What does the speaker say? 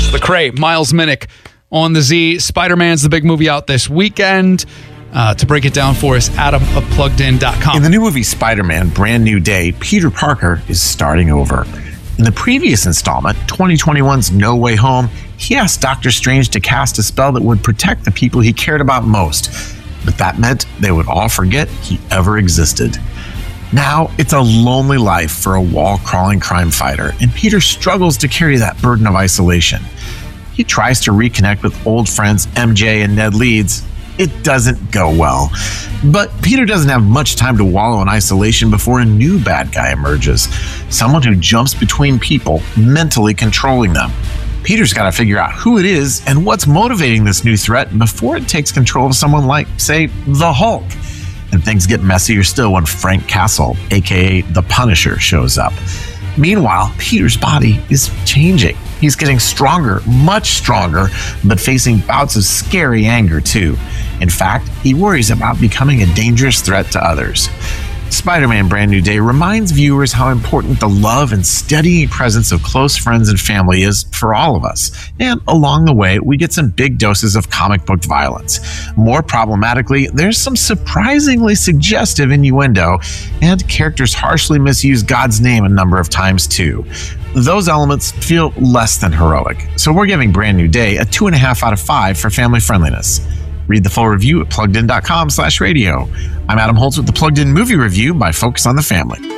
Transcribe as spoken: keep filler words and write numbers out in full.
It's the Cray, Miles Minnick on the Z. Spider-Man's the big movie out this weekend. Uh, to break it down for us, Adam of plugged in dot com. In the new movie Spider-Man, Brand New Day, Peter Parker is starting over. In the previous installment, twenty twenty-one's No Way Home, he asked Doctor Strange to cast a spell that would protect the people he cared about most. But that meant they would all forget he ever existed. Now, it's a lonely life for a wall-crawling crime fighter, and Peter struggles to carry that burden of isolation. He tries to reconnect with old friends M J and Ned Leeds. It doesn't go well. But Peter doesn't have much time to wallow in isolation before a new bad guy emerges. Someone who jumps between people, mentally controlling them. Peter's got to figure out who it is and what's motivating this new threat before it takes control of someone like, say, the Hulk. And things get messier still when Frank Castle, aka the Punisher, shows up. Meanwhile, Peter's body is changing. He's getting stronger, much stronger, but facing bouts of scary anger too. In fact, he worries about becoming a dangerous threat to others. Spider-Man Brand New Day reminds viewers how important the love and steady presence of close friends and family is for all of us. And along the way, we get some big doses of comic book violence. More problematically, there's some surprisingly suggestive innuendo, and characters harshly misuse God's name a number of times too. Those elements feel less than heroic, so we're giving Brand New Day a two and a half out of five for family friendliness. Read the full review at plugged in dot com slash radio. I'm Adam Holtz with the Plugged In Movie Review by Focus on the Family.